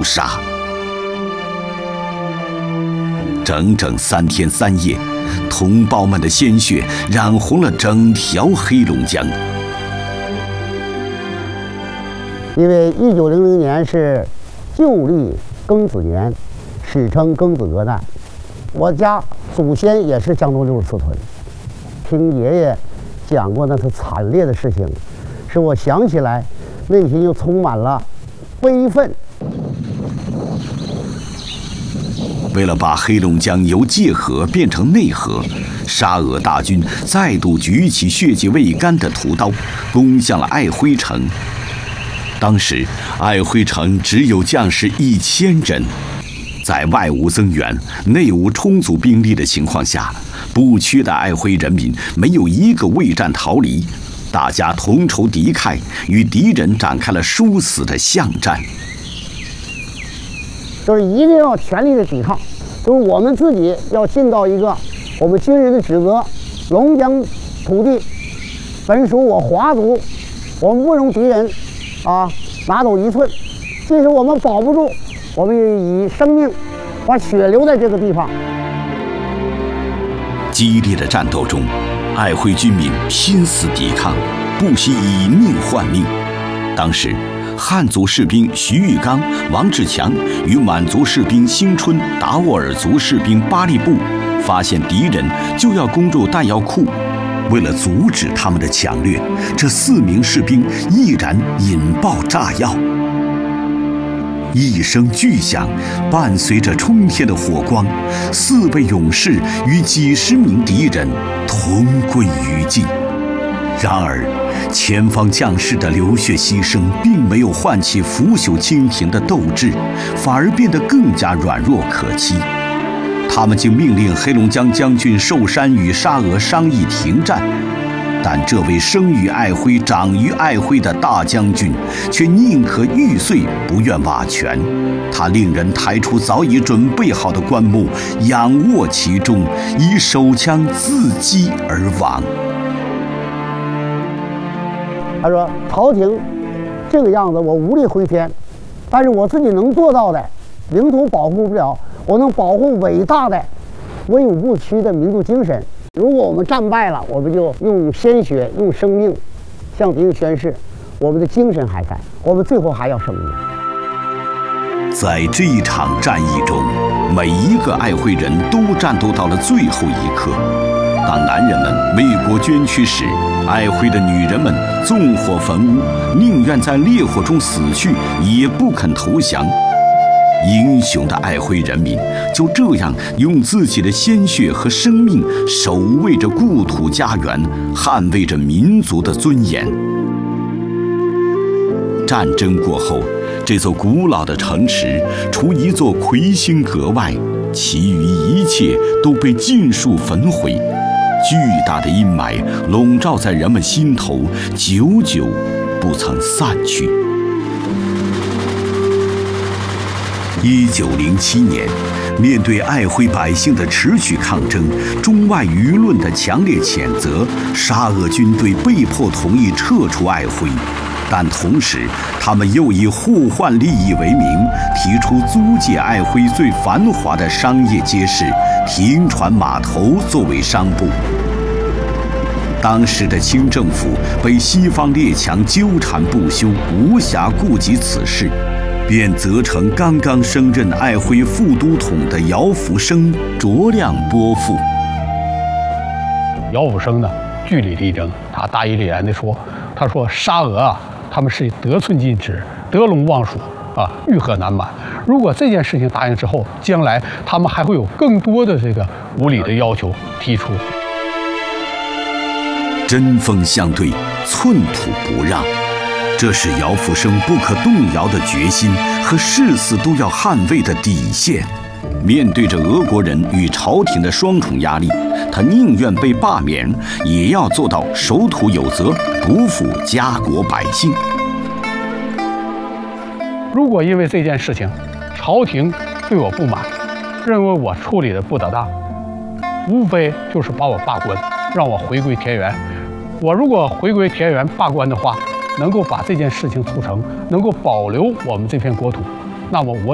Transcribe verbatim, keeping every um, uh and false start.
屠杀。整整三天三夜，同胞们的鲜血染红了整条黑龙江。 因为一九零零年是旧历庚子年，史称庚子革难。我家祖先也是江东六十四屯，听爷爷讲过那次惨烈的事情，使我想起来，内心又充满了悲愤。 为了把黑龙江由界河变成内河，沙俄大军再度举起血迹未干的屠刀，攻向了爱辉城。当时，爱辉城只有将士一千人，在外无增援、内无充足兵力的情况下，不屈的爱辉人民没有一个畏战逃离，大家同仇敌忾，与敌人展开了殊死的巷战。 就是一定要全力的抵抗，就是我们自己要尽到一个我们军人的职责。龙江土地本属我华族，我们不容敌人啊拿走一寸。即使我们保不住，我们也以生命把血留在这个地方。 激烈的战斗中，爱辉军民拼死抵抗，不惜以命换命。当时，汉族士兵徐玉刚、王志强与满族士兵兴春、达斡尔族士兵巴力布发现敌人就要攻入弹药库，为了阻止他们的抢掠，这四名士兵毅然引爆炸药。一声巨响，伴随着冲天的火光，四位勇士与几十名敌人同归于尽。然而，前方将士的流血牺牲并没有唤起腐朽清廷的斗志，反而变得更加软弱可欺。他们竟命令黑龙江将军寿山与沙俄商议停战，但这位生于爱辉、长于爱辉的大将军却宁可玉碎，不愿瓦全。他令人抬出早已准备好的棺木，仰卧其中，以手枪自击而亡。 他说：“朝廷这个样子，我无力回天，但是我自己能做到的，领土保护不了，我能保护伟大的、威武不屈的民族精神。如果我们战败了，我们就用鲜血、用生命向敌人宣誓，我们的精神还在，我们最后还要胜利。” 在这一场战役中，每一个爱辉人都战斗到了最后一刻。当男人们为国捐躯时，爱辉的女人们纵火焚屋，宁愿在烈火中死去，也不肯投降。英雄的爱辉人民就这样用自己的鲜血和生命守卫着故土家园，捍卫着民族的尊严。战争过后，这座古老的城池除一座魁星阁外，其余一切都被尽数焚毁。巨大的阴霾笼罩在人们心头，久久不曾散去。一九零七年，面对爱辉百姓的持续抗争，中外舆论的强烈谴责，沙俄军队被迫同意撤出爱辉。但同时，他们又以互换利益为名，提出租借爱辉最繁华的商业街市停船码头作为商埠。当时的清政府被西方列强纠缠不休，无暇顾及此事，便责成刚刚升任爱辉副都统的姚福生酌量拨付。 姚福生呢，据理力争，他大义凛然地说：“他说沙俄啊，他们是得寸进尺，得陇望蜀啊，欲壑难满。如果这件事情答应之后，将来他们还会有更多的这个无理的要求提出。” 针锋相对，寸土不让，这是姚福生不可动摇的决心和誓死都要捍卫的底线。面对着俄国人与朝廷的双重压力，他宁愿被罢免，也要做到守土有责，不负家国百姓。 如果因为这件事情，朝廷对我不满，认为我处理的不得当，无非就是把我罢官，让我回归田园。我如果回归田园罢官的话，能够把这件事情促成，能够保留我们这片国土，那么我